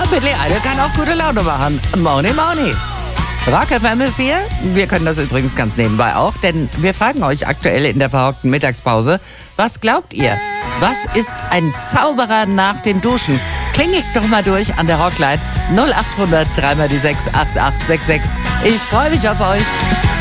Billy Idol kann auch gute Laune machen. Money, money. Rock FM ist hier. Wir können das übrigens ganz nebenbei auch, denn wir fragen euch aktuell in der verhockten Mittagspause, was glaubt ihr? Was ist ein Zauberer nach dem Duschen? Klingelt doch mal durch an der Rockline 0800 3x6 8866. Ich freue mich auf euch.